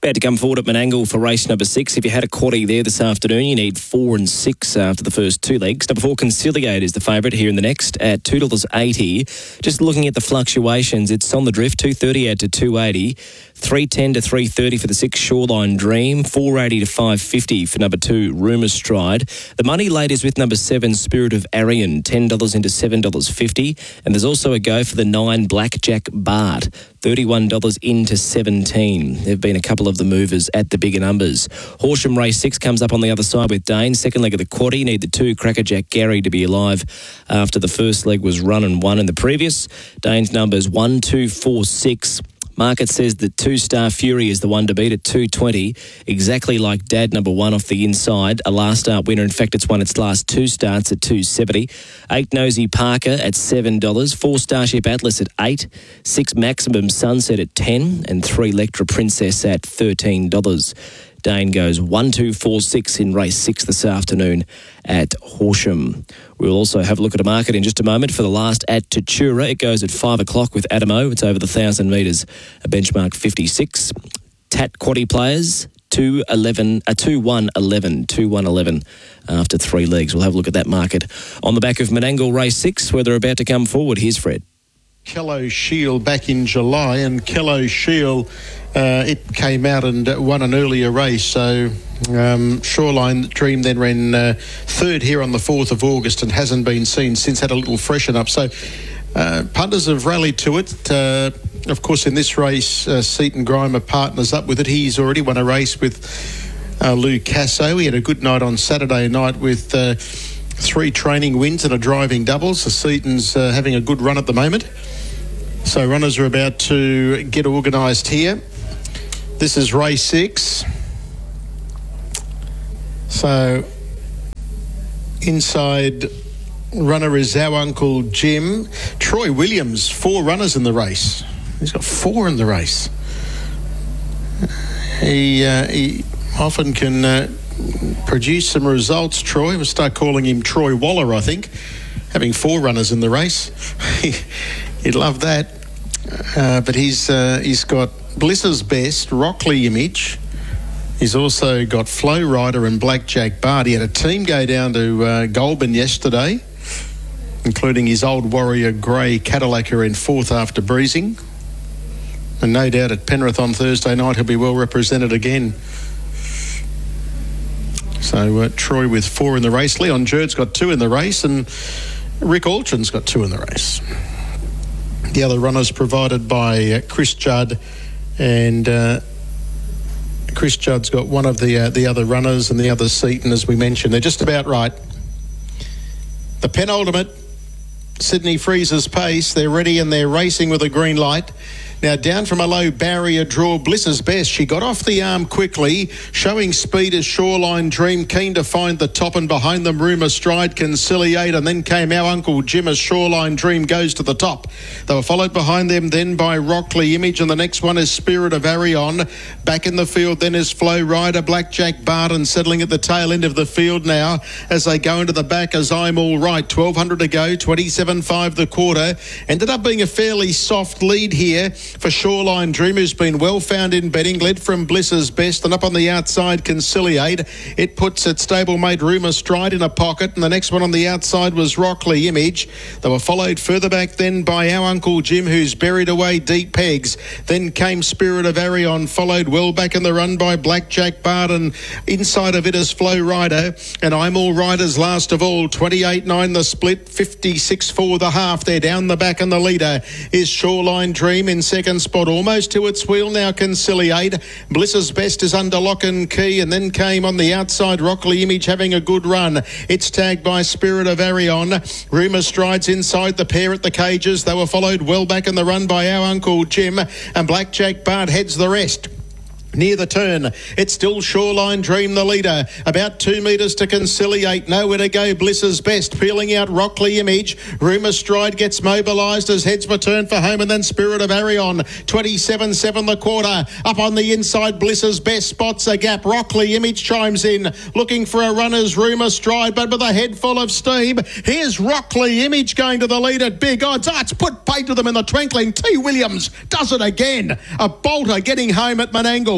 About to come forward at Menangle for race number 6. If you had a quaddie there this afternoon, you need 4 and 6 after the first 2 legs. Number 4, Conciliate is the favourite here in the next at $2.80. Just looking at the fluctuations, it's on the drift, $2.30 out to $2.80. $3.10 to $3.30 for the 6, Shoreline Dream. $4.80 to $5.50 for number 2, Rumour Stride. The money late is with number 7, Spirit of Arion, $10 into $7.50. And there's also a go for the 9, Blackjack Bart, $31 into $17. There have been a couple of the movers at the bigger numbers. Horsham Race 6 comes up on the other side with Dane. Second leg of the quaddie, need the 2, Crackerjack Gary to be alive after the first leg was run and won in the previous. Dane's numbers 1, 2, 4, 6. Market says that 2-Star Fury is the one to beat at $2.20, exactly like Dad number 1 off the inside, a last start winner. In fact, it's won its last 2 starts at $2.70. 8 Nosy Parker at $7, 4 Starship Atlas at $8, 6 Maximum Sunset at $10, and 3 Electra Princess at $13. Dane goes 1, 2, 4, 6 in race 6 this afternoon at Horsham. We'll also have a look at a market in just a moment for the last at Tatura. It goes at 5 o'clock with Adamo. It's over the 1,000 metres, a benchmark 56. Tat quaddie players, 2-1-11 after 3 legs. We'll have a look at that market on the back of Menangle Race 6, where they're about to come forward. Here's Fred. Kello Shield back in July, and Kello Shield, it came out and won an earlier race. So Shoreline Dream then ran third here on the 4th of August and hasn't been seen since, had a little freshen up. So punters have rallied to it. Of course, in this race, Seaton Grimer partners up with it. He's already won a race with Lou Casso. He had a good night on Saturday night with 3 training wins and a driving double. So Seaton's having a good run at the moment. So runners are about to get organised here. This is race 6. So inside runner is our Uncle Jim. Troy Williams, 4 runners in the race. He's got 4 in the race. He often can produce some results, Troy. We'll start calling him Troy Waller, I think, having 4 runners in the race. He'd love that. But he's got Bliss's Best, Rockley Image. He's also got Flow Rider and Blackjack Bart. He had a team go down to Goulburn yesterday, including his old Warrior Grey Cadillac in 4th after breezing. And no doubt at Penrith on Thursday night he'll be well represented again. So Troy with 4 in the race. Leon Jurd's got 2 in the race, and Rick Alton's got 2 in the race. The other runners provided by Chris Judd, and Chris Judd's got one of the other runners, and the other Seaton, as we mentioned. They're just about right. The penultimate, Sydney Freezer's Pace. They're ready and they're racing with a green light. Now down from a low barrier draw, Bliss's Best. She got off the arm quickly, showing speed as Shoreline Dream, keen to find the top, and behind them Rumour Stride, Conciliate, and then came our Uncle Jim as Shoreline Dream goes to the top. They were followed behind them then by Rockley Image, and the next one is Spirit of Arion. Back in the field then is Flow Rider, Blackjack Barton settling at the tail end of the field now as they go into the back as I'm All Right. 1,200 to go, 27.5 the quarter. Ended up being a fairly soft lead here for Shoreline Dream, who's been well found in betting, led from Bliss's Best, and up on the outside Conciliate. It puts its stablemate Rumour Stride in a pocket, and the next one on the outside was Rockley Image. They were followed further back then by our Uncle Jim, who's buried away deep pegs. Then came Spirit of Arion, followed well back in the run by Blackjack Barton. Inside of it is Flow Rider, and I'm All Right as last of all. 28.9 the split, 56.4 the half. They're down the back, and the leader is Shoreline Dream in second spot, almost to its wheel now. Conciliate. Bliss's Best is under lock and key, and then came on the outside Rockley Image having a good run. It's tagged by Spirit of Arion. Rumour Strides inside the pair at the cages. They were followed well back in the run by our Uncle Jim, and Blackjack Bart heads the rest. Near the turn, it's still Shoreline Dream, the leader. About 2 metres to Conciliate. Nowhere to go, Bliss's Best. Peeling out Rockley Image. Rumour Stride gets mobilised as heads return for home, and then Spirit of Arion. 27.7 the quarter. Up on the inside, Bliss's Best spots a gap. Rockley Image chimes in, looking for a runner's Rumour Stride, but with a head full of steam. Here's Rockley Image going to the lead at big odds. It's put paid to them in the twinkling. T. Williams does it again. A bolter getting home at Menangle.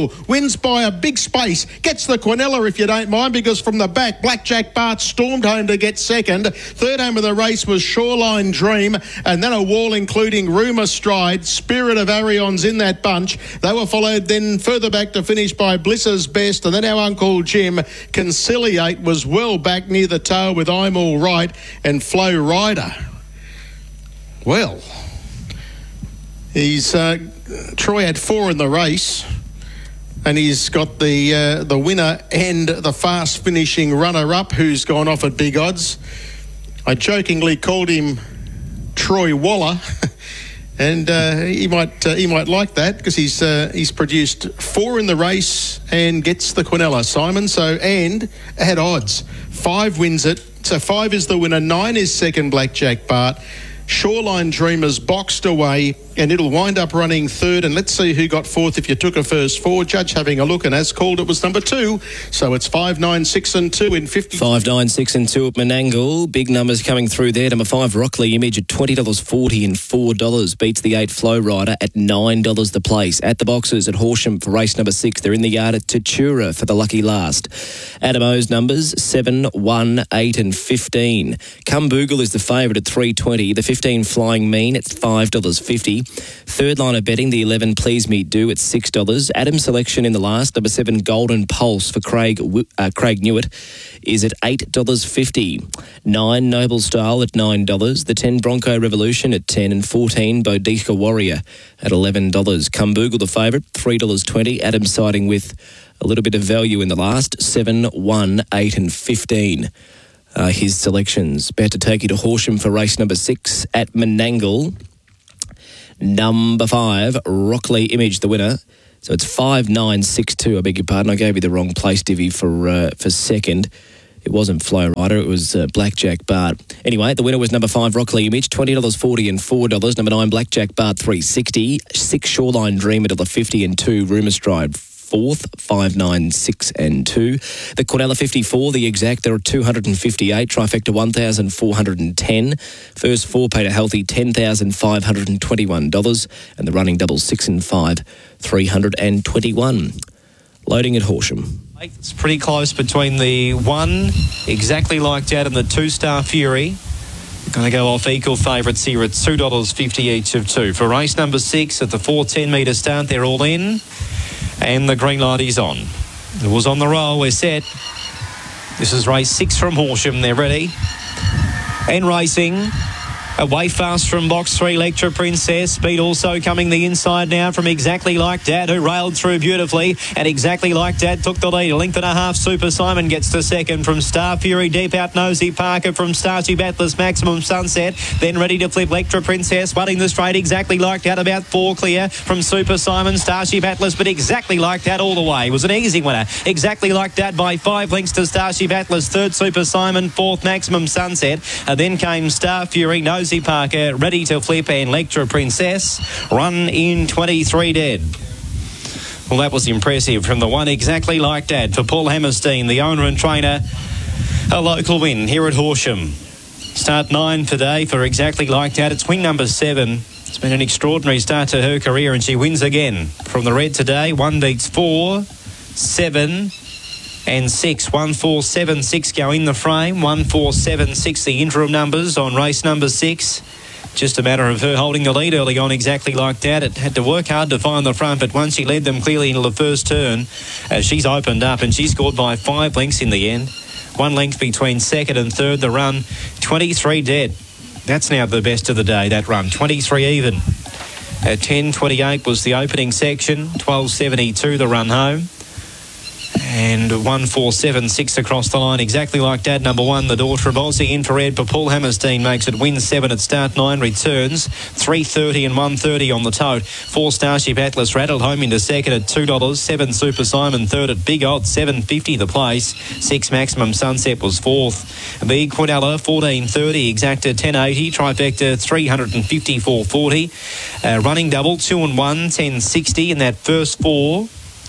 Menangle wins by a big space. Gets the Quinella, if you don't mind, because from the back, Blackjack Bart stormed home to get second. Third home of the race was Shoreline Dream, and then a wall including Rumour Stride. Spirit of Arion's in that bunch. They were followed then further back to finish by Bliss's Best, and then our Uncle Jim. Conciliate was well back near the tail with I'm All Right and Flow Rider. Well, Troy had 4 in the race, and he's got the winner and the fast finishing runner-up who's gone off at big odds. I jokingly called him Troy Waller, and he might like that because he's produced 4 in the race and gets the Quinella, Simon. And at odds, 5 wins it. So 5 is the winner, 9 is second, Blackjack Bart. Shoreline Dreamers boxed away, and it'll wind up running third. And let's see who got fourth if you took a first 4. Judge having a look, and as called, it was number 2. So it's 5, 9, 6 and 2 in 50. 5, 9, 6 and 2 at Menangle. Big numbers coming through there. Number 5, Rockley Image at $20.40 and $4. Beats the 8 Flow Rider at $9 the place. At the boxes at Horsham for race number 6. They're in the yard at Tatura for the lucky last. Adam O's numbers 7, 1, 8 and 15. Cumboogle is the favourite at $3.20. The 15 Flying Mean at $5.50. Third line of betting, the 11 Please Me Do at $6. Adam's selection in the last, number 7 Golden Pulse for Craig Newitt is at $8.50. 9 Noble Style at $9. The 10 Bronco Revolution at $10 and 14 Bodica Warrior at $11. Cumboogle the favourite, $3.20. Adam's siding with a little bit of value in the last, 7, 1, 8 and 15. His selections. About to take you to Horsham for race number 6 at Menangle. Number 5, Rockley Image, the winner. So it's 5, 9, 6, 2. I beg your pardon. I gave you the wrong place, Divvy, for second. It wasn't Flow Rider. It was Blackjack Bart. Anyway, the winner was number 5, Rockley Image, $20.40 and $4. Number 9, Blackjack Bart, $3.60. 6, Shoreline Dream at $1.50 and 2, Rumour Stride, 4th, 5, 9, 6 and 2. The Quinella 54, the exacta are $258, trifecta $1,410. First 4 paid a healthy $10,521, and the running double 6 and 5, $321. Loading at Horsham. It's pretty close between the 1 Exactly Like That and the 2 Star Fury. Going to go off equal favourites here at $2.50 each of 2. For race number 6 at the 410 metre start, they're all in. And the green light is on. It was on the roll. We're set. This is race 6 from Horsham. They're ready. And racing. Away fast from box 3, Electra Princess. Speed also coming the inside now from Exactly Like Dad, who railed through beautifully. And Exactly Like Dad took the lead. A length and a half. Super Simon gets to second from Star Fury. Deep out Nosy Parker from Starship Atlas. Maximum Sunset. Then ready to flip Electra Princess. Running the straight. Exactly Like That. About 4 clear from Super Simon. Starship Atlas. But Exactly Like That all the way. It was an easy winner. Exactly Like That by 5 lengths to Starship Atlas. 3rd Super Simon. 4th Maximum Sunset. And then came Star Fury. Nosy Parker ready to flip, and Electra Princess run in 23 dead. Well, that was impressive from the 1 Exactly Like That for Paul Hammerstein, the owner and trainer. A local win here at Horsham. Start 9 today for Exactly Like That. It's wing number 7. It's been an extraordinary start to her career, and she wins again from the red today. 1 beats 4, 7 and 6. 1, 4, 7, 6 go in the frame. 1, 4, 7, 6 the interim numbers on race number 6. Just a matter of her holding the lead early on. Exactly Like That. It had to work hard to find the front, but once she led them clearly into the first turn, she's opened up, and she scored by 5 lengths in the end. 1 length between second and third. The run 23 dead. That's now the best of the day, that run. 23 even. At 10.28 was the opening section. 12.72 the run home. And 1-4-7-6 across the line. Exactly Like That, number 1, the Daughter of Aussie. Infrared for Paul Hammerstein makes it win 7 at start 9. Returns 3.30 and 1.30 on the tote. 4 Starship Atlas rattled home into second at $2. 7 Super Simon third at big odds, $7.50 the place. 6 Maximum Sunset was 4th. The Quinella 14.30, exacta 10.80, trifecta 354.40. Running double 2 and 1, 10.60 in that first 4.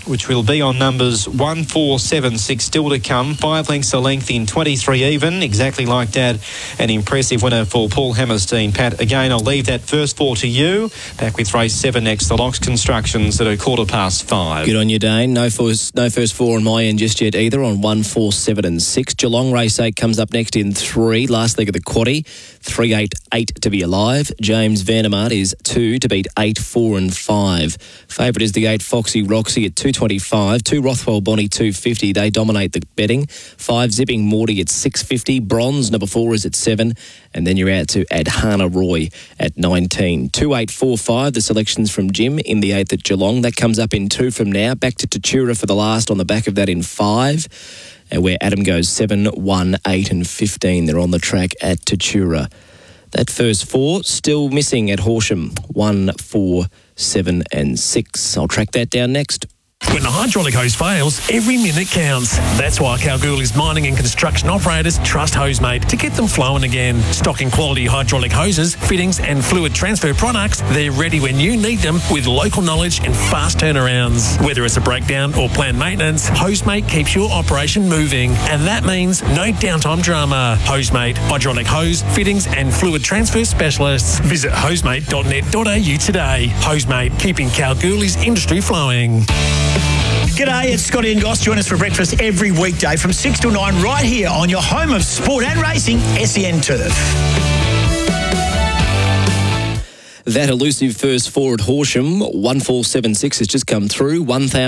which will be on numbers 1, 4, 7, 6 still to come. 5 lengths a length in 23 even, exactly like Dad. An impressive winner for Paul Hammerstein. Pat, again, I'll leave that first 4 to you. Back with race 7 next, the Locks Constructions at 5:15. Good on you, Dane. No first 4 on my end just yet either on 1, 4, 7 and 6. Geelong race 8 comes up next in 3. Last leg of the quaddie. 3, 8, 8 to be alive. James Vandermart is 2 to beat 8, 4 and 5. Favourite is the 8 Foxy Roxy at 225. 2 Rothwell Bonnie 250. They dominate the betting. 5 Zipping Morty at 650. Bronze number 4 is at 7. And then you're out to Adhana Roy at 19. 2, 8, 4, 5. The selections from Jim in the 8th at Geelong. That comes up in 2 from now. Back to Tatura for the last on the back of that in 5. Where Adam goes 7, 1, 8 and 15. They're on the track at Tatura. That first 4 still missing at Horsham. 1, 4, 7 and 6. I'll track that down next. When the hydraulic hose fails, every minute counts. That's why Kalgoorlie's mining and construction operators trust Hosemate to get them flowing again. Stocking quality hydraulic hoses, fittings and fluid transfer products, they're ready when you need them with local knowledge and fast turnarounds. Whether it's a breakdown or planned maintenance, Hosemate keeps your operation moving. And that means no downtime drama. Hosemate, hydraulic hose, fittings and fluid transfer specialists. Visit hosemate.net.au today. Hosemate, keeping Kalgoorlie's industry flowing. G'day, it's Scotty and Goss. Join us for breakfast every weekday from 6 till 9 right here on your home of sport and racing, SEN Turf. That elusive first 4 at Horsham, 1476 has just come through,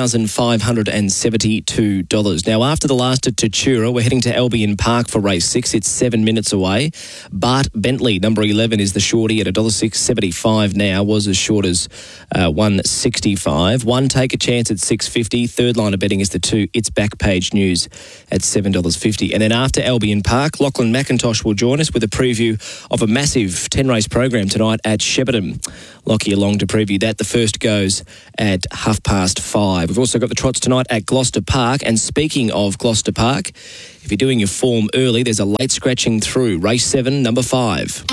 $1,572. Now, after the last at Tatura, we're heading to Albion Park for race 6. It's 7 minutes away. Bart Bentley, number 11, is the shorty at $1.675 now, was as short as $1.65. 1 Take a Chance at $6.50. Third line of betting is the 2 It's Back Page News at $7.50. And then after Albion Park, Lachlan McIntosh will join us with a preview of a massive 10-race program tonight at Shepparton. Lockie along to preview that. The first goes at 5:30. We've also got the trots tonight at Gloucester Park. And speaking of Gloucester Park, if you're doing your form early, there's a late scratching through. Race 7, number 5.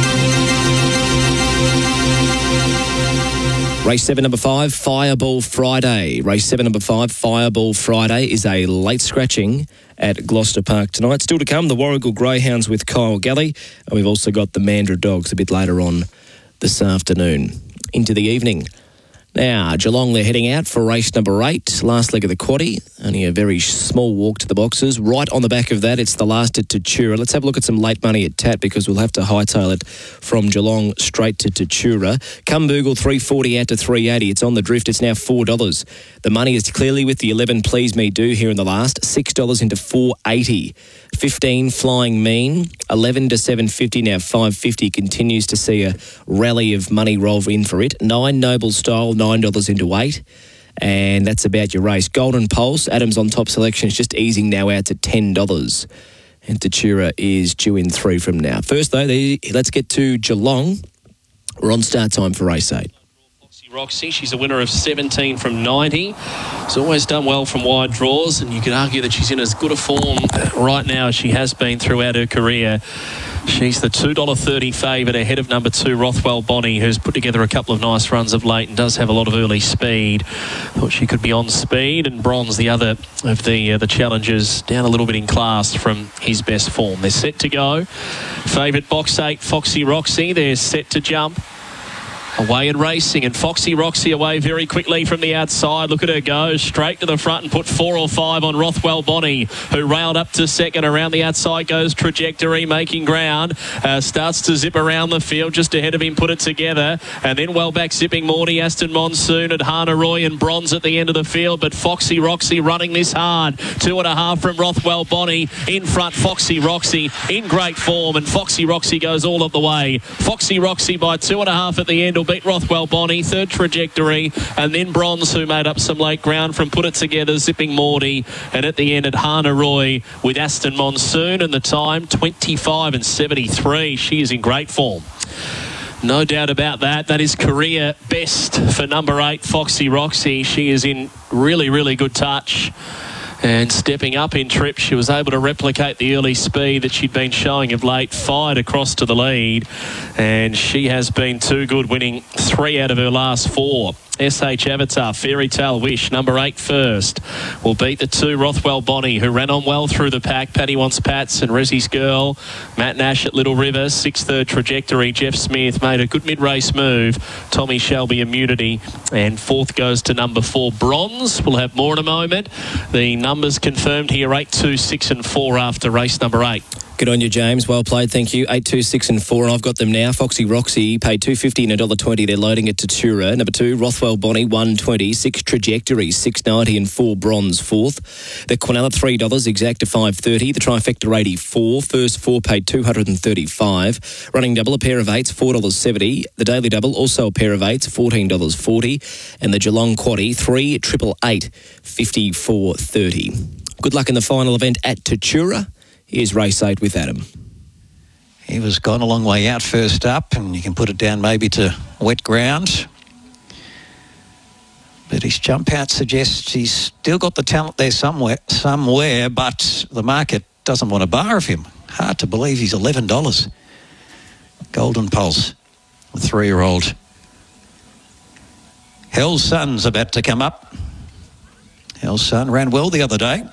Race 7, number 5, Fireball Friday. Race 7, number 5, Fireball Friday is a late scratching at Gloucester Park tonight. Still to come, the Warragul Greyhounds with Kyle Galley. And we've also got the Mandurah Dogs a bit later on this afternoon into the evening. Now, Geelong, they're heading out for race number 8, last leg of the quaddie. Only a very small walk to the boxes. Right on the back of that, it's the last at Tatura. Let's have a look at some late money at Tat because we'll have to hightail it from Geelong straight to Tatura. Cumboogle, $3.40 out to $3.80. It's on the drift. It's now $4. The money is clearly with the 11 Please Me Do here in the last. $6 into $4.80. 15 Flying Mean, 11 to $7.50, now $5.50, continues to see a rally of money roll in for it. 9 Noble Style, $9 into 8. And that's about your race. Golden Pulse, Adams on top selection, is just easing now out to $10. And Tatura is due in 3 from now. First, though, let's get to Geelong. We're on start time for race 8. Roxy, she's a winner of 17 from 90. She's always done well from wide draws, and you could argue that she's in as good a form right now as she has been throughout her career. She's the $2.30 favourite ahead of number 2, Rothwell Bonnie, who's put together a couple of nice runs of late and does have a lot of early speed. Thought she could be on speed, and Bronze, the other of the challengers, down a little bit in class from his best form. They're set to go. Favourite box 8, Foxy Roxy, they're set to jump. Away and racing, and Foxy Roxy away very quickly from the outside. Look at her go, straight to the front and put 4 or 5 on Rothwell Bonnie, who railed up to second. Around the outside goes Trajectory, making ground. Starts to zip around the field, just ahead of him, put it together. And then well back Zipping Morty, Aston Monsoon, Adhana Roy and Bronze at the end of the field. But Foxy Roxy running this hard. 2.5 from Rothwell Bonnie. In front, Foxy Roxy in great form, and Foxy Roxy goes all of the way. Foxy Roxy by 2.5 at the end will beat Rothwell Bonnie. Third, Trajectory, and then Bronze, who made up some late ground from Put It Together, Zipping Morty, and at the end Adhana Roy with Aston Monsoon, and the time 25 and 73. She is in great form. No doubt about that. That is career best for number 8, Foxy Roxy. She is in really, really good touch. And stepping up in trip, she was able to replicate the early speed that she'd been showing of late, fired across to the lead. And she has been too good, winning 3 out of her last 4. SH Avatar, Fairy Tale Wish, number 8 first. Will beat the 2 Rothwell Bonnie, who ran on well through the pack. Paddy Wants Pats and Resi's Girl. Matt Nash at Little River. 6th third Trajectory. Jeff Smith made a good mid-race move. Tommy Shelby Immunity. And 4th goes to number 4 Bronze. We'll have more in a moment. The numbers confirmed here, 8, 2, 6 and 4 after race number 8. Good on you, James. Well played, thank you. 8, 2, 6 and 4, and I've got them now. Foxy Roxy paid $2.50 and $1.20. They're loading it to Tura. Number 2, Rothwell Bonnie, $1.20. 6 Trajectory, $6.90 and 4 Bronze, 4th. The Quinella, $3, Exacta, $5.30. The Trifecta, $84. First 4 paid $235. Running double, a pair of 8s, $4.70. The Daily Double, also a pair of 8s, $14.40. And the Geelong Quaddie, 3 888, $54.30. Good luck in the final event at Tatura. Here's race 8 with Adam. He was gone a long way out first up, and you can put it down maybe to wet ground. But his jump out suggests he's still got the talent there somewhere, but the market doesn't want a bar of him. Hard to believe he's $11. Golden Pulse, the 3-year-old. Hell's Sun's about to come up. Hell's Sun ran well the other day.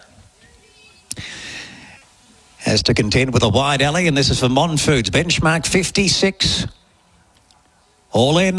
Has to contend with a wide alley, and this is for Mon Foods. Benchmark 56. All in.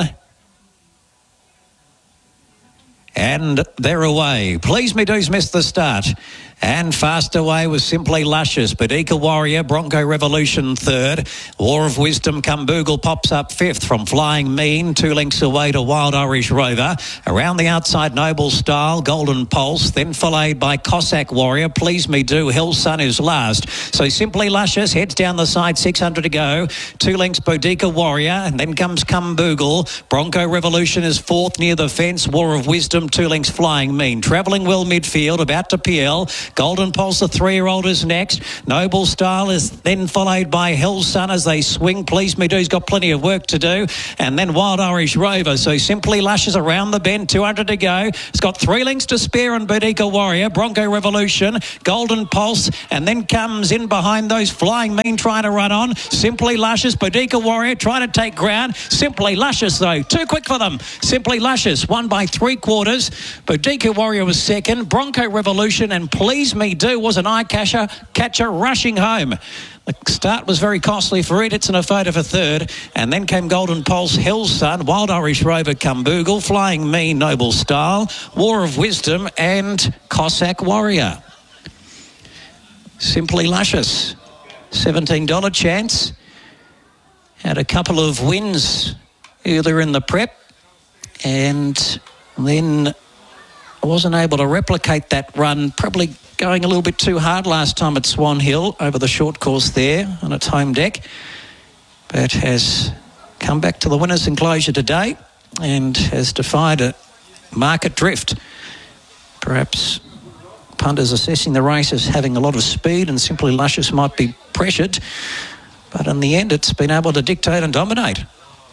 And they're away. Please Me Do's missed the start. And fast away was Simply Luscious. Boudica Warrior, Bronco Revolution 3rd. War of Wisdom, Kumboogle pops up 5th from Flying Mean. 2 lengths away to Wild Irish Rover. Around the outside, Noble Style, Golden Pulse. Then followed by Cossack Warrior. Please Me Do, Hell's Sun is last. So Simply Luscious heads down the side, 600 to go. 2 lengths Boudica Warrior. And then comes Kumboogle. Bronco Revolution is 4th near the fence. War of Wisdom, 2 lengths Flying Mean. Travelling well midfield, about to PL. Golden Pulse, the 3-year-old, is next. Noble Style is then followed by Hell's Sun as they swing. Please Me Do's got plenty of work to do. And then Wild Irish Rover. So Simply Luscious around the bend, 200 to go. It's got 3 lengths to spare on Boudica Warrior, Bronco Revolution, Golden Pulse, and then comes in behind those Flying Mean trying to run on. Simply Luscious, Boudica Warrior trying to take ground. Simply Luscious, though, too quick for them. Simply Luscious won by 3/4. Boudica Warrior was 2nd. Bronco Revolution and Please Me Do was an eye catcher rushing home. The start was very costly for it. It's in a photo for 3rd. And then came Golden Pulse, Hell's Sun, Wild Irish Rover, Kumboogle, Flying Mean, Noble Style, War of Wisdom, and Cossack Warrior. Simply Luscious, $17 chance. Had a couple of wins earlier in the prep. And then I wasn't able to replicate that run, probably going a little bit too hard last time at Swan Hill over the short course there on its home deck, but has come back to the winner's enclosure today and has defied a market drift. Perhaps punters assessing the race as having a lot of speed and Simply Luscious might be pressured, but in the end it's been able to dictate and dominate.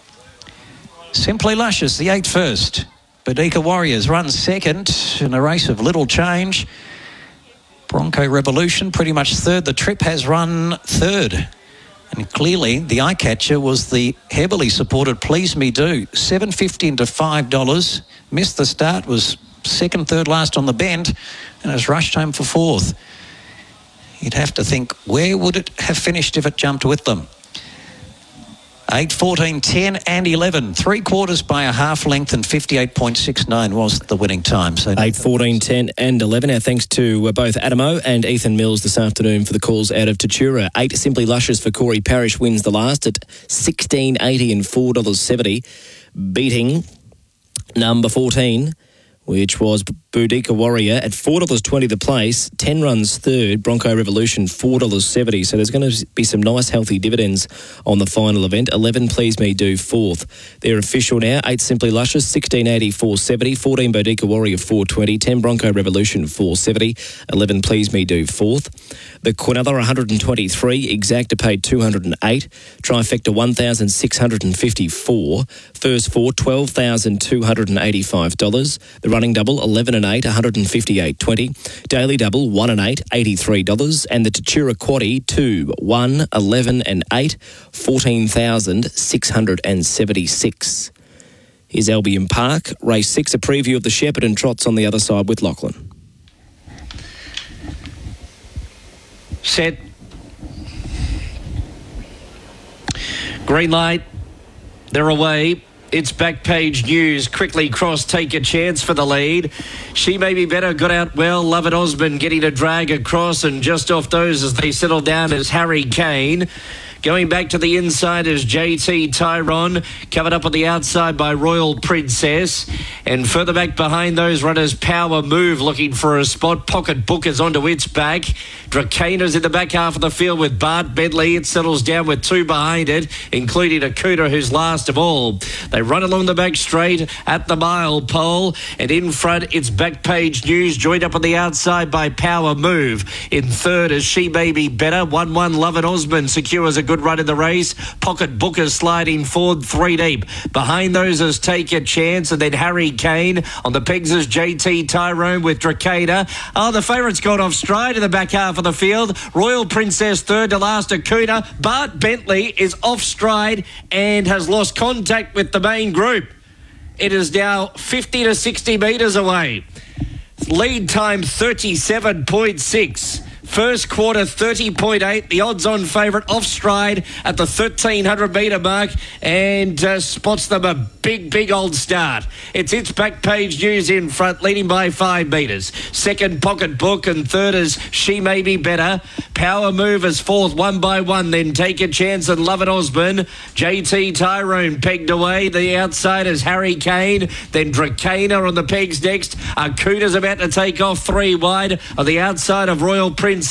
Simply Luscious, the 8th first. Boudica Warriors runs 2nd in a race of little change. Bronco Revolution pretty much 3rd. The Trip has run 3rd. And clearly the eye catcher was the heavily supported Please Me Do. $7.50 into $5. Missed the start, was 2nd, 3rd last on the bend, and has rushed home for 4th. You'd have to think, where would it have finished if it jumped with them? 8, 14, 10 and 11. 3/4 by a half length, and 58.69 was the winning time. So 8, 14, 10 and 11. Our thanks to both Adamo and Ethan Mills this afternoon for the calls out of Tatura. 8 Simply Luscious for Corey Parrish wins the last at $16.80 and $4.70, beating number 14, which was Boudica Warrior at $4.20 the place. 10 runs 3rd, Bronco Revolution $4.70. So there's going to be some nice healthy dividends on the final event. 11 Please Me Do 4th. They're official now. 8 Simply Luscious $16.80 $4.70. 14 Boudica Warrior $4.20. 10 Bronco Revolution $4.70. 11 Please Me Do 4th. The Quinella $123. Exacta paid $208. Trifecta $1,654. First 4 $12,285. The running double 11 and 8 $158.20. Daily double 1 and 8 $83. And the Tatura Quaddie 2 1 11 and 8 $14,676. is Albion Park. Race 6, a preview of the Shepparton Trots on the other side with Lachlan. Set. Green light. They're away. It's Backpage News. Quickly cross, take a chance for the lead. She May Be Better got out well. Love It Osmond getting a drag across, and just off those as they settle down is Harry Kane. Going back to the inside is JT Tyrone, covered up on the outside by Royal Princess. And further back behind those runners, Power Move looking for a spot. Pocket Book is onto its back. Dracana's in the back half of the field with Bart Bentley. It settles down with two behind it, including Akuta, who's last of all. They run along the back straight at the mile pole. And in front, it's Backpage News, joined up on the outside by Power Move. In third is She May Be Better. 1-1 Love It Osmond secures a good run in the race. Pocket Booker sliding forward 3 deep. Behind those is Take a Chance, and then Harry Kane. On the pegs is JT Tyrone with Dracana. Oh, the favourite's gone off stride in the back half of the field. Royal Princess third to last, Acuna. Bart Bentley is off stride and has lost contact with the main group. It is now 50 to 60 metres away. Lead time 37.6. First quarter 30.8. The odds-on favourite off stride at the 1,300 metre mark and spots them a big old start. It's Backpage News in front, leading by 5 metres. Second, Pocket Book, and third is She May Be Better. Power Move is fourth, 1 by 1. Then Take a Chance and Love It Osmond. JT Tyrone pegged away. The outside is Harry Kane. Then Dracana on the pegs next. Akuna's about to take off 3 wide. On the outside of Royal Princess,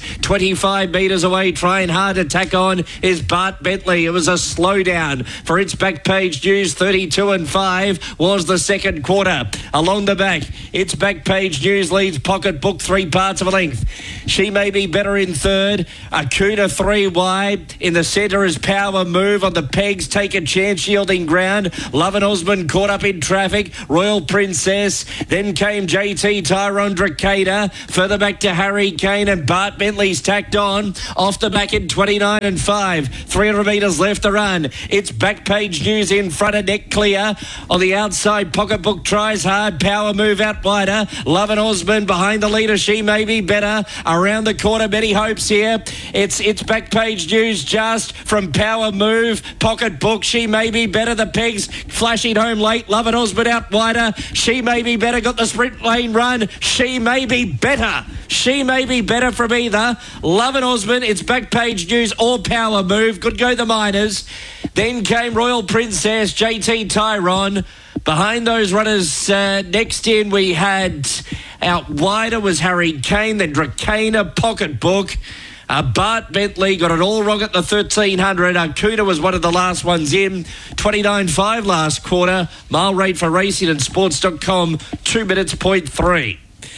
25 metres away, trying hard to tack on is Bart Bentley. It was a slowdown for its Backpage News. 32 and 5 was the second quarter. Along the back, its Backpage News leads Pocket Book 3 parts of a length. She May Be Better in third. Acuna 3 wide. In the centre is Power Move. On the pegs, Take a Chance, yielding ground. Love and Osmond caught up in traffic. Royal Princess. Then came JT Tyrone Dracana. Further back to Harry Kane, and Bart Bentley's tacked on. Off the back in 29 and 5. 300 metres left to run. It's Backpage News in front of neck clear. On the outside, Pocket Book tries hard. Power Move out wider. Love and Osmond behind the leader. She May Be Better. Around the corner, many hopes here. It's Backpage News just from Power Move. Pocket Book, She May Be Better. The pegs flashing home late. Love and Osmond out wider. She May Be Better got the sprint lane run. She May Be Better. She May Be Better from either Love and Osmond. It's Backpage News or Power Move. Good go the Miners. Then came Royal Princess, JT Tyrone. Behind those runners, next in we had out wider was Harry Kane, then Dracana, Pocket Book. Bart Bentley got it all wrong at the 1,300. Acuna was one of the last ones in. 29.5 last quarter. Mile rate for racing and sports.com, 2 minutes, 0.3.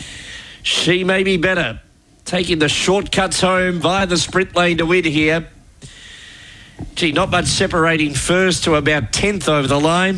She May Be Better. Taking the shortcuts home via the sprint lane to win here. Gee, not much separating first to about 10th over the line.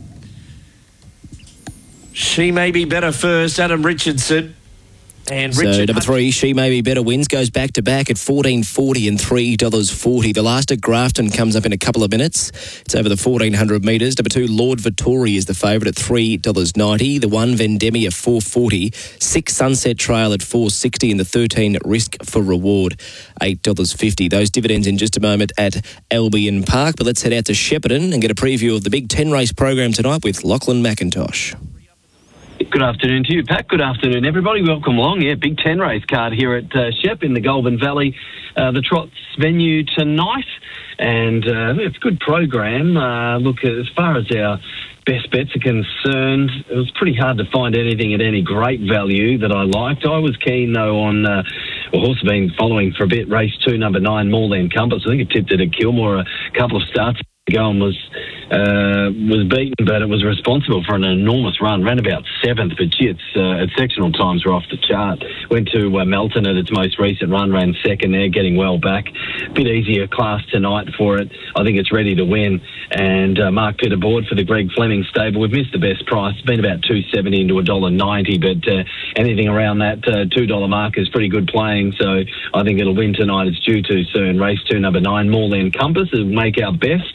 She May Be Better first, Adam Richardson. And so number 3, She May Be Better wins, goes back to back at $14.40 and $3.40. The last at Grafton comes up in a couple of minutes. It's over the 1,400 metres. Number 2, Lord Vittori is the favourite at $3.90. The 1, Vendemia, $4.40. 6, Sunset Trail at $4.60, and the 13, Risk for Reward, $8.50. Those dividends in just a moment at Albion Park. But let's head out to Shepparton and get a preview of the Big 10 race program tonight with Lachlan McIntosh. Good afternoon to you, Pat. Good afternoon, everybody. Welcome along. Yeah, Big 10 race card here at Shep in the Goulburn Valley, the Trots venue tonight. And it's a good program. Look, as far as our best bets are concerned, it was pretty hard to find anything at any great value that I liked. I was keen, though, on a horse I've been following for a bit, race 2, number 9, Moorland Compass. I think it tipped it at Kilmore a couple of starts ago and was beaten, but it was responsible for an enormous run. Ran about 7th, but gee, its sectional times were off the chart. Went to Melton at its most recent run, ran 2nd there, getting well back. Bit easier class tonight for it. I think it's ready to win. And Mark Pitt aboard for the Greg Fleming stable. We've missed the best price. It's been about $2.70 into $1.90, but anything around that $2 mark is pretty good playing. So I think it'll win tonight. It's due too soon. Race 2, number 9, Moorland Compass. It'll make our best. It's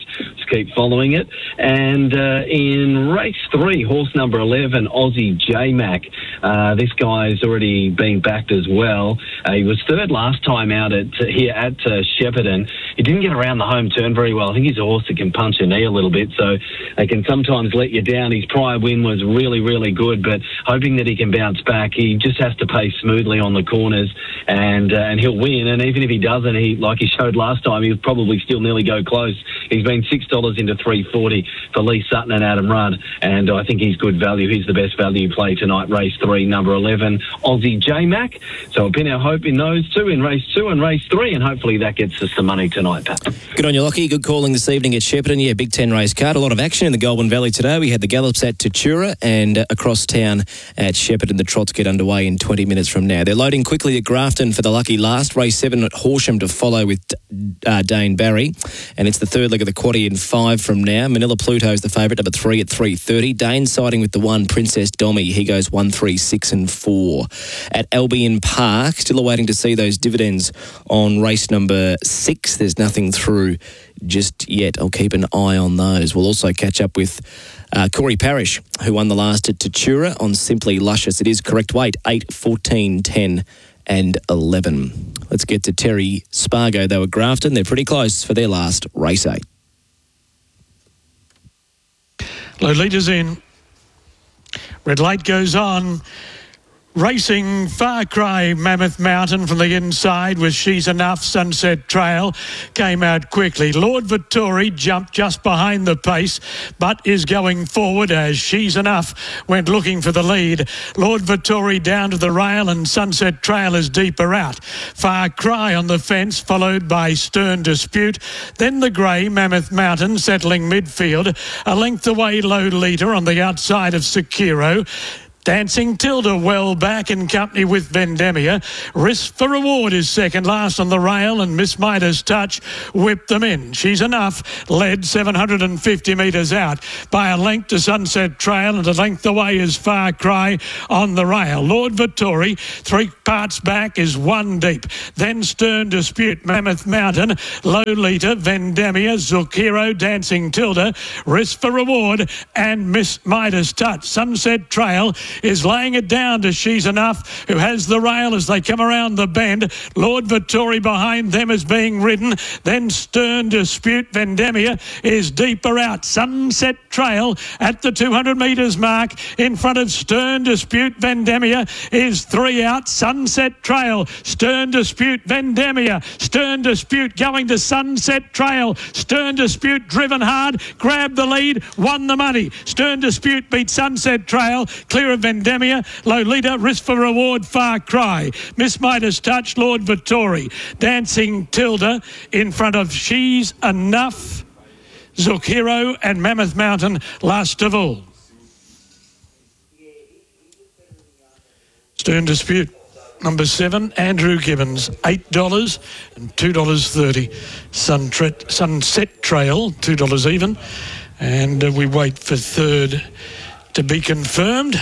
keep following it. And in race 3, horse number 11, Aussie J-Mac. This guy's already been backed as well. He was third last time out at Shepparton. He didn't get around the home turn very well. I think he's a horse that can punch a knee a little bit, so they can sometimes let you down. His prior win was really, really good, but hoping that he can bounce back. He just has to pace smoothly on the corners, and he'll win. And even if he doesn't, like he showed last time, he'll probably still nearly go close. He's been $6 into $3.40 for Lee Sutton and Adam Rudd, and I think he's good value. He's the best value play tonight, race 3, number 11, Aussie J-Mac. So we'll pin our hope in those two, in race 2 and race 3, and hopefully that gets us some money tonight, Pat. Good on you, Lockie. Good calling this evening at Shepparton. Yeah, Big 10 race card. A lot of action in the Goulburn Valley today. We had the gallops at Tatura and across town at Shepparton. The trots get underway in 20 minutes from now. They're loading quickly at Grafton for the lucky last. Race 7 at Horsham to follow with Dane Barry. And it's the third leg of the quaddie in 5 from now. Manila Pluto's the favourite, number 3 at 3.30. Dane siding with the 1, Princess Dommy. He goes 1, 3, 6 and 4. At Albion Park, still awaiting to see those dividends on race number 6. There's nothing through just yet. I'll keep an eye on those. We'll also catch up with Corey Parrish, who won the last at Tatura on Simply Luscious. It is correct weight, 8, 14, 10 and 11. Let's get to Terry Spargo. They were Grafton. They're pretty close for their last race 8. Low leaders in. Red light goes on. Racing Far Cry, Mammoth Mountain from the inside with She's Enough, Sunset Trail came out quickly. Lord Vittori jumped just behind the pace but is going forward as She's Enough went looking for the lead. Lord Vittori down to the rail and Sunset Trail is deeper out. Far Cry on the fence followed by Stern Dispute. Then the grey Mammoth Mountain settling midfield. A length away Low Leader on the outside of Sekiro. Dancing Tilda well back in company with Vendemia. Risk for Reward is second last on the rail and Miss Midas Touch whipped them in. She's Enough led 750 metres out by a length to Sunset Trail and a length away is Far Cry on the rail. Lord Vittori 3 parts back is 1 deep. Then Stern Dispute, Mammoth Mountain, Lolita, Vendemia, Zucchero, Dancing Tilda, Risk for Reward and Miss Midas Touch. Sunset Trail is laying it down to She's Enough, who has the rail as they come around the bend. Lord Vittori behind them is being ridden. Then Stern Dispute, Vendemia is deeper out. Sunset Trail at the 200 metres mark in front of Stern Dispute. Vendemia is 3 out. Sunset Trail, Stern Dispute, Vendemia. Stern Dispute going to Sunset Trail. Stern Dispute driven hard, grabbed the lead, won the money. Stern Dispute beat Sunset Trail, clear of Vendemia, Lolita, Risk for Reward, Far Cry. Miss Midas Touch, Lord Vittori. Dancing Tilda in front of She's Enough, Zucchero and Mammoth Mountain last of all. Stern Dispute, number 7, Andrew Gibbons, $8 and $2.30. Sunset Trail, $2 even. And we wait for third to be confirmed.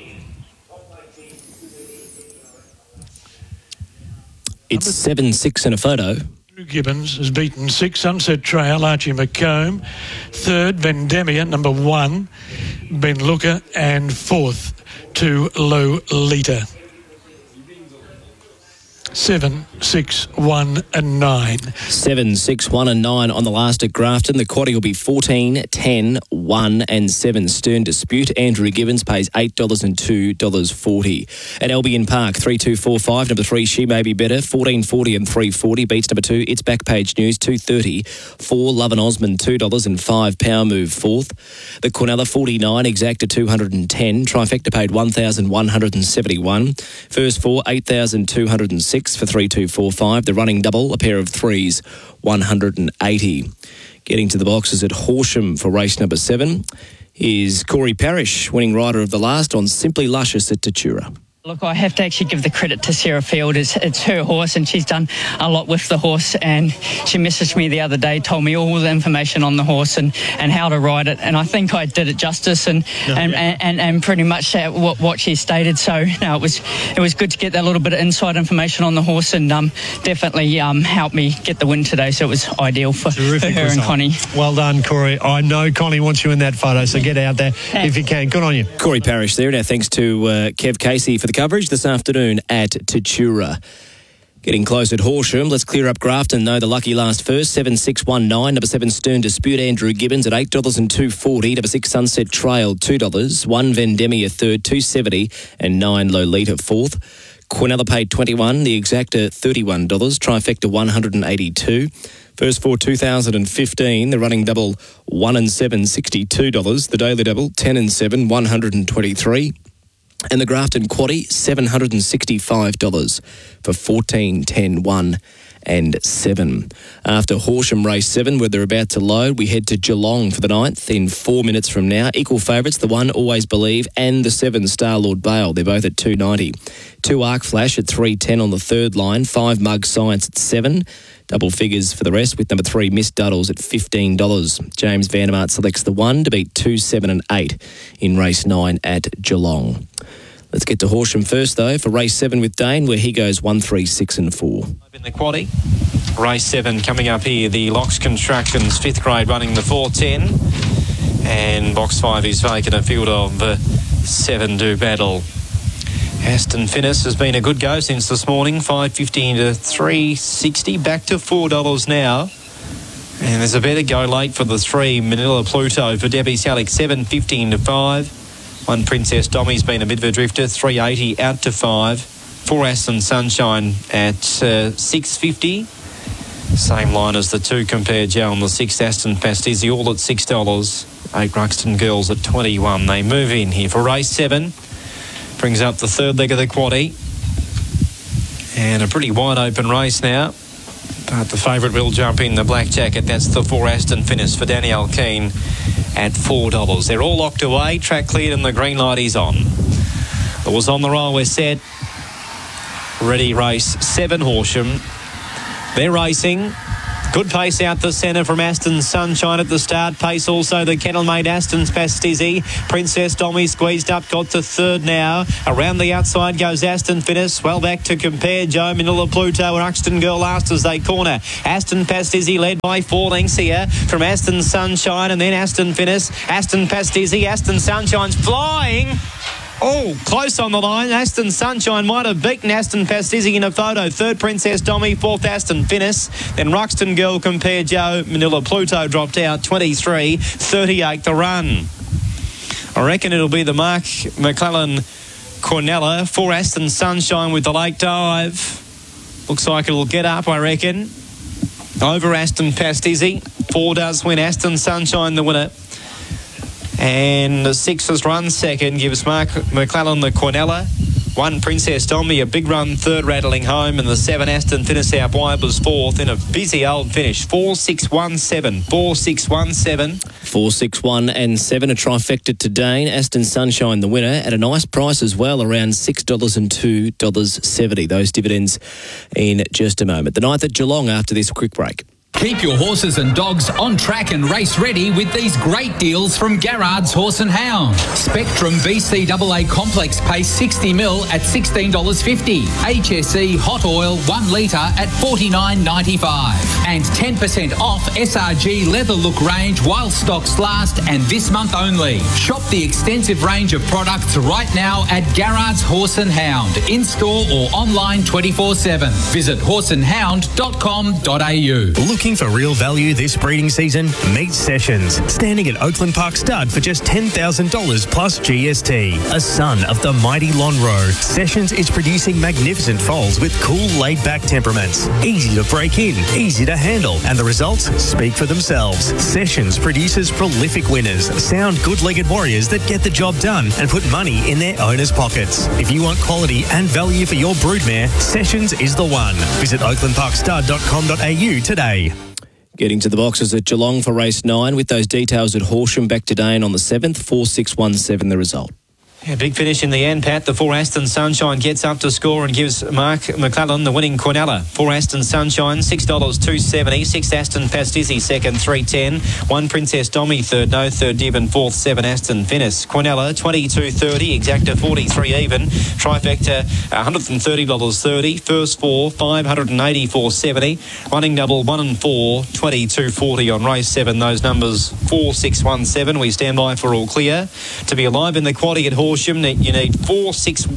It's 7, 6 and a photo. Andrew Gibbons has beaten 6, Sunset Trail, Archie McComb. Third, Vendemia, number 1, Ben Looker. And fourth, 2, Lolita. 7, 6, 1 and 9. 7, 6, 1 and 9 on the last at Grafton. The quaddie will be 14, 10, 1 and 7. Stern Dispute. Andrew Gibbons pays $8 and $2.40. At Albion Park, 3-2-4-5. Number 3, She May Be Better. 14.40 and 3.40. Beats number 2, It's Backpage News. 2.30. 4, Love and Osmond. $2 and 5. Power Move, 4th. The Quinella, 49. Exacta, 210. Trifecta paid $1,171. First 4, 8,206 for 3-2-4-5. The running double, a pair of 3s, 180. Getting to the boxes at Horsham for race number 7 is Corey Parrish, winning rider of the last on Simply Luscious at Tatura. Look, I have to actually give the credit to Sarah Field. It's her horse, and she's done a lot with the horse. And she messaged me the other day, told me all the information on the horse and how to ride it. And I think I did it justice and pretty much what she stated. So no, it was good to get that little bit of inside information on the horse, and definitely helped me get the win today. So it was ideal for her and Connie. Well done, Corey. I know Connie wants you in that photo, so get out there if you can. Good on you. Corey Parrish there. Now thanks to Kev Casey for the coverage this afternoon at Tatura. Getting close at Horsham. Let's clear up Grafton, though. The lucky last first, 7-6-1-9. Number 7, Stern Dispute, Andrew Gibbons at $8 and $2.40. Number 6, Sunset Trail, $2. 1, Vendemia, third, $2.70. And 9, Lolita, fourth. Quinella paid $21. The Exacta, $31. Trifecta, $182. First for 2015, the running double, 1 and 7, $62. The daily double, 10 and 7, $123. And the Grafton Quaddie, $765 for 14, 10, 1 and 7. After Horsham race 7, where they're about to load, we head to Geelong for the 9th in 4 minutes from now. Equal favourites, the 1, Always Believe, and the 7, Star Lord Bale. They're both at $2.90. 2, Arc Flash at $3.10 on the third line. 5, Mug Science at $7. Double figures for the rest, with number 3, Miss Duddles at $15. James Vandermaat selects the 1 to beat 2, 7 and 8 in race 9 at Geelong. Let's get to Horsham first, though, for race 7 with Dane, where he goes 1, 3, 6 and 4. In the quaddie, race 7 coming up here. The Locks Constructions 5th grade running the 410, and box 5 is vacant. A field of 7 do battle. Aston Finnis has been a good go since this morning. $5.50 to $3.60, back to $4 now. And there's a better go late for the 3, Manila Pluto for Debbie Salick, $7.15 to $5. 1, Princess Dommy's been a bit of a drifter, $3.80 out to $5. 4, Aston Sunshine at $6.50. Same line as the 2, Compare Joe, and the 6, Aston Pastizzi, all at $6. 8, Ruxton Girls at $21. They move in here for race 7. Brings up the third leg of the quaddie. And a pretty wide open race now. But the favourite will jump in, the black jacket. That's the 4, Aston Finnis for Danielle Keane at $4. They're all locked away. Track cleared and the green light is on. It was on the roll. We're set. Ready, race 7, Horsham. They're racing. Good pace out the centre from Aston Sunshine at the start. Pace also the kennel-made Aston's Pastizzi. Princess Dommy squeezed up, got to third now. Around the outside goes Aston Finnis. Well back to Compare Joe, Manila Pluto and Ruxton Girl last as they corner. Aston Pastizzi led by 4 lengths here from Aston Sunshine, and then Aston Finnis. Aston Pastizzi, Aston Sunshine's flying. Oh, close on the line. Aston Sunshine might have beaten Aston Pastizzi in a photo. 3rd, Princess Dommy. 4th, Aston Finnis. Then Ruxton Girl, Compare Joe. Manila Pluto dropped out. 23.38 the run. I reckon it'll be the Mark McClellan Cornella. 4, Aston Sunshine with the late dive. Looks like it'll get up, I reckon. Over Aston Pastizzi. 4 does win. Aston Sunshine the winner. And the 6 has run second, gives Mark McClellan the Cornella. 1, Princess Dombey, a big run, 3rd, rattling home, and the 7, Aston Finnis out wide was 4th in a busy old finish. 4, 6, 1, 7. 4, 6, 1, 7. 4, 6, 1 and 7, a trifecta to Dane. Aston Sunshine the winner at a nice price as well, around $6 and $2.70. Those dividends in just a moment. The 9th at Geelong after this quick break. Keep your horses and dogs on track and race ready with these great deals from Garrard's Horse and Hound. Spectrum BCAA Complex pays 60ml at $16.50. HSE Hot Oil 1 litre at $49.95. And 10% off SRG Leather Look range while stocks last and this month only. Shop the extensive range of products right now at Garrard's Horse and Hound, in-store or online 24/7. Visit horseandhound.com.au. Looking for real value this breeding season? Meet Sessions, standing at Oakland Park Stud for just $10,000 plus GST. A son of the mighty Lonhro, Sessions is producing magnificent foals with cool, laid-back temperaments. Easy to break in, easy to handle, and the results speak for themselves. Sessions produces prolific winners, sound, good-legged warriors that get the job done and put money in their owners' pockets. If you want quality and value for your broodmare, Sessions is the one. Visit oaklandparkstud.com.au today. Getting to the boxes at Geelong for race 9 with those details at Horsham. Back to Dane on the 7th, 4, 6, 1, 7 the result. Yeah, big finish in the end, Pat. The 4 Aston Sunshine gets up to score and gives Mark McClellan the winning Quinella. 4 Aston Sunshine, $6.270. 6 Aston Pastizzi second, $3.10. 1 Princess Domi third, no third div, and fourth 7 Aston Finis. Quinella $22.30, Exacta 43 even. Trifecta $130.30. First 4 $584.70. Running double 1 and 4 $22.40 on race 7. Those numbers 4, 6, 1, 7. We stand by for all clear. To be alive in the quaddy at Horsham, you need 2,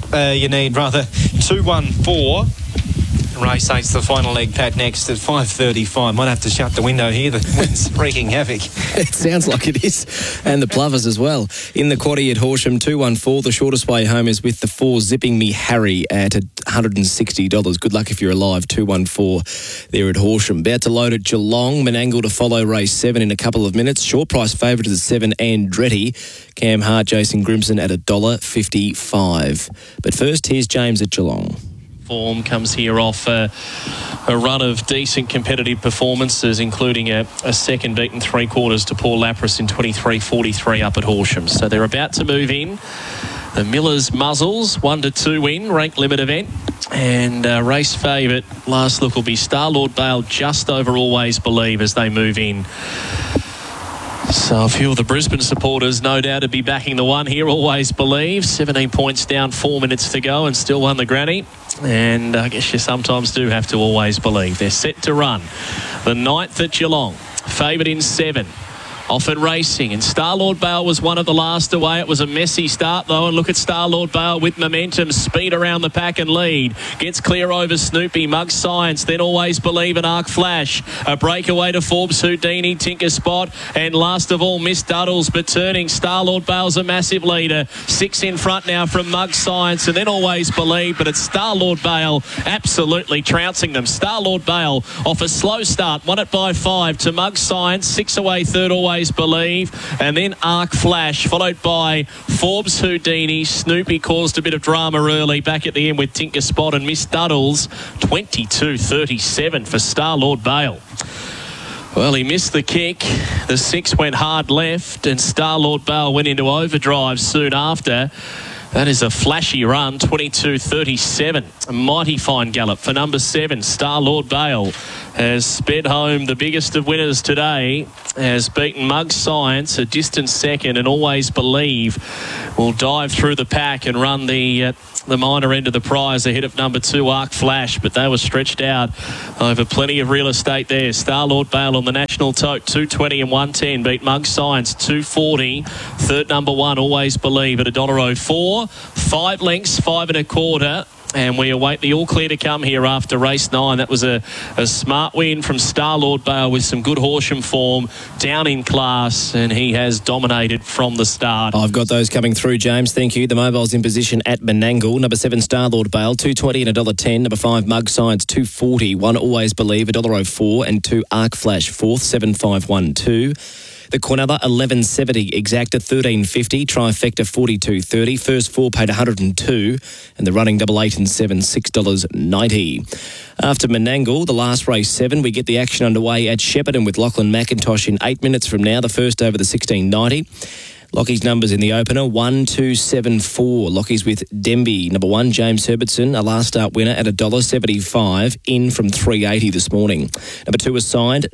1, 4. Race 8's the final leg, Pat, next at 5:35. Might have to shut the window here. The wind's wreaking havoc. It sounds like it is. And the plovers as well. In the quaddy at Horsham, 2-1-4. The shortest way home is with the 4 Zipping Me Harry at $160. Good luck if you're alive. 2-1-4 there at Horsham. About to load at Geelong. Menangle to follow race 7 in a couple of minutes. Short price favourite is the 7 Andretti. Cam Hart, Jason Grimson at $1.55. But first, here's James at Geelong. Form comes here off a run of decent competitive performances, including a second beaten 3/4 to Paul Lapras in 23.43 up at Horsham. So they're about to move in. The Millers Muzzles, 1-2 win, ranked limit event. And race favourite, last look will be Starlord Bale just over Always Believe as they move in. So a few of the Brisbane supporters no doubt to be backing the one here, Always Believe. 17 points down, 4 minutes to go and still won the granny. And I guess you sometimes do have to always believe. They're set to run. The 9th at Geelong, favourite in 7. Often racing, and Starlord Bale was one of the last away. It was a messy start though, and look at Starlord Bale with momentum, speed around the pack and lead. Gets clear over Snoopy, Mug Science, then Always Believe and Arc Flash. A breakaway to Forbes Houdini, Tinker Spot, and last of all Miss Duddles, but turning. Starlord Bale's a massive leader. 6 in front now from Mug Science, and then Always Believe, but it's Starlord Bale absolutely trouncing them. Starlord Bale off a slow start, won it by 5 to Mug Science, 6 away third Always Believe, and then Arc Flash, followed by Forbes Houdini. Snoopy caused a bit of drama early, back at the end with Tinker Spot and Miss Duddles. 22.37 for Starlord Bale. Well, he missed the kick. The 6 went hard left, and Starlord Bale went into overdrive soon after. That is a flashy run, 22.37. A mighty fine gallop for number 7, Starlord Bale. Has sped home the biggest of winners today. Has beaten Mug Science, a distant second, and Always Believe will dive through the pack and run the minor end of the prize ahead of number 2, Arc Flash, but they were stretched out over plenty of real estate there. Starlord Bale on the national tote, 220 and 110, beat Mug Science, 240. Third number 1, Always Believe at $1.04. 5 lengths, 5 1/4. And we await the all clear to come here after race 9. That was a smart win from Starlord Bale with some good Horsham form, down in class, and he has dominated from the start. I've got those coming through, James. Thank you. The mobile's in position at Menangle. Number 7, Starlord Bale, 220 and $1.10. Number 5, Mug Science, 240. 1, Always Believe, $1.04. And 2, Arc Flash, 4th, 7.512. The Quinella, 11.70. Exacta, 13.50. Trifecta, 42.30. First 4 paid 102. And the running double 8 and 7, $6.90. After Menangle, the last race 7, we get the action underway at Shepparton with Lachlan McIntosh in 8 minutes from now. The first over the 16.90. Lockie's numbers in the opener, 1, 2, 7, 4. Lockie's with Denby. Number 1, James Herbertson, a last start winner at $1.75, in from $3.80 this morning. Number 2 assigned,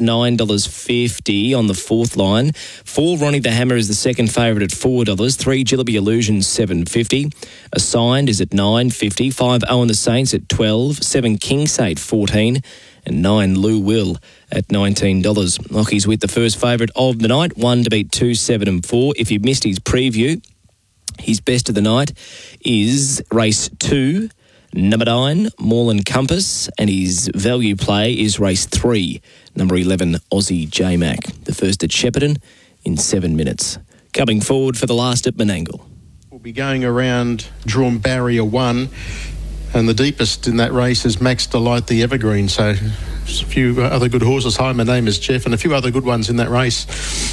$9.50 on the 4th line. 4, Ronnie the Hammer is the second favourite at $4. 3, Jillaby Illusion, $7.50. Assigned is at $9.50. 5, Owen the Saints at $12. 7, Kingsate, $14. And 9, Lou Will at $19. Lockie's with the first favourite of the night, 1 to beat 2, 7 and 4. If you missed his preview, his best of the night is race 2, number 9, Moreland Compass, and his value play is race 3, number 11, Aussie J-Mac. The first at Shepparton in 7 minutes. Coming forward for the last at Menangle. We'll be going around drawn barrier 1. And the deepest in that race is Max Delight, the Evergreen. So there's a few other good horses. Hi, my name is Jeff, and a few other good ones in that race.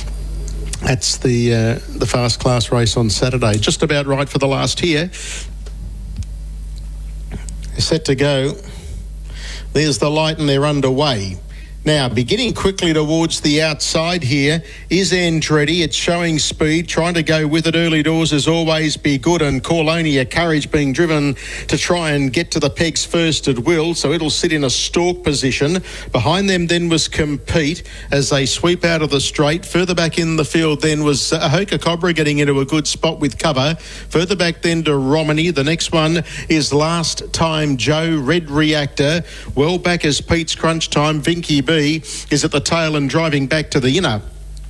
That's the fast class race on Saturday. Just about right for the last here. They're set to go. There's the light and they're underway. Now, beginning quickly towards the outside here is Andretti. It's showing speed, trying to go with it early doors as always Be Good, and Corlonia Courage being driven to try and get to the pegs first at will, so it'll sit in a stalk position. Behind them then was Compete as they sweep out of the straight. Further back in the field then was Ahoka Cobra getting into a good spot with cover. Further back then to Romney. The next one is Last Time Joe, Red Reactor. Well back as Pete's Crunch Time. Vinky B is at the tail and driving back to the inner.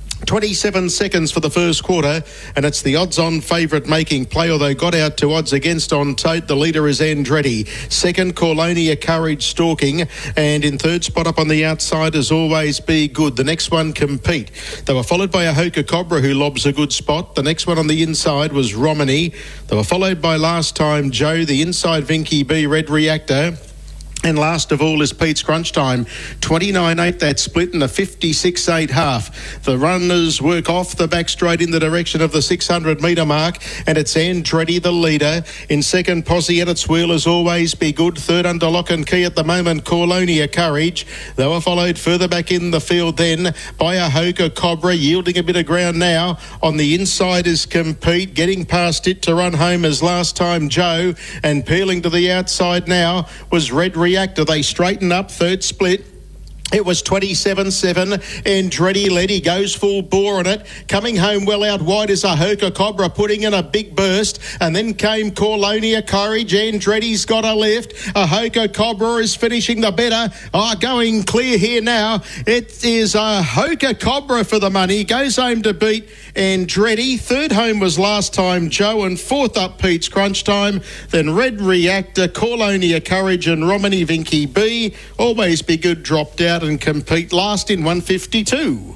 27 seconds for the first quarter, and it's the odds-on favourite making play, although got out to odds against on tote. The leader is Andretti. Second, Corlonia Courage stalking, and in third spot up on the outside as always Be Good. The next one, Compete. They were followed by Ahoka Cobra, who lobs a good spot. The next one on the inside was Romney. They were followed by Last Time Joe. The inside, Vinky B, Red Reactor. And last of all is Pete's Crunch Time. 29.8 that split and a 56.8 half. The runners work off the back straight in the direction of the 600 metre mark, and it's Andretti the leader. In second, Posse at its wheel as always Be Good. Third under lock and key at the moment, Corlonia Courage. They were followed further back in the field then by Ahoka Cobra, yielding a bit of ground now. On the inside is Compete, getting past it to run home as Last Time Joe, and peeling to the outside now was Red Reactor. They straighten up, third split. It was 27-7. Andretti led. He goes full bore on it. Coming home well out wide is Ahoka Cobra, putting in a big burst. And then came Corlonia Courage. Andretti's got a lift. Ahoka Cobra is finishing the better. Going clear here now. It is Ahoka Cobra for the money. Goes home to beat Andretti. Third home was Last Time Joe. And fourth up, Pete's Crunch Time. Then Red Reactor, Corlonia Courage and Romney Vinky B. Always Be Good dropped out and Compete last in 152.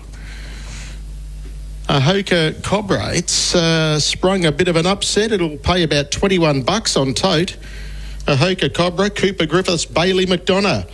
Ahoka Cobra, it's sprung a bit of an upset. It'll pay about $21 on tote. Ahoka Cobra, Cooper Griffiths, Bailey McDonough,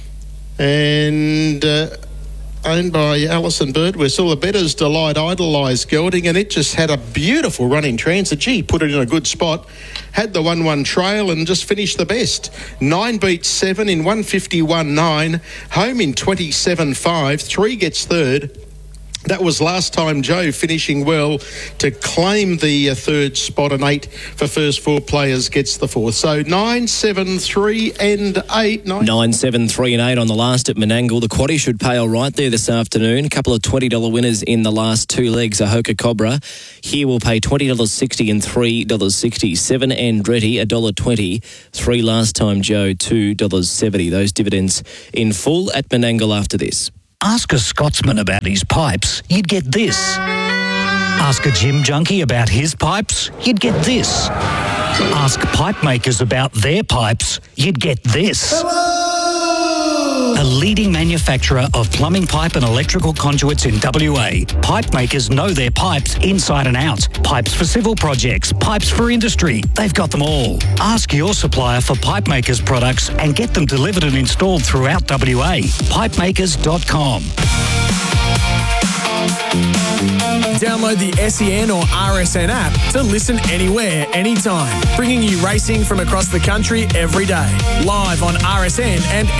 and owned by Alison Birdwhistle. The Better's Delight, Idolised Gelding, and it just had a beautiful run in transit. Gee, put it in a good spot. Had the 1-1 trail and just finished the best. 9 beats 7 in 151.9. Home in 27.5. 3 gets third. That was Last Time Joe finishing well to claim the third spot, and 8 for first 4 players gets the fourth. So 9, 7, 3 and 8. 9, 7, 3 and 8 on the last at Menangle. The quaddie should pay all right there this afternoon. A couple of $20 winners in the last 2 legs. Ahoka Cobra here will pay $20.60 and $3.60. 7 Andretti, $1.20. 3 Last Time Joe, $2.70. Those dividends in full at Menangle after this. Ask a Scotsman about his pipes, you'd get this. Ask a gym junkie about his pipes, you'd get this. Ask pipe makers about their pipes, you'd get this. A leading manufacturer of plumbing pipe and electrical conduits in WA. Pipe makers know their pipes inside and out. Pipes for civil projects, pipes for industry. They've got them all. Ask your supplier for pipe makers products and get them delivered and installed throughout WA. Pipemakers.com. Download the SEN or RSN app to listen anywhere, anytime, bringing you racing from across the country every day. Live on RSN and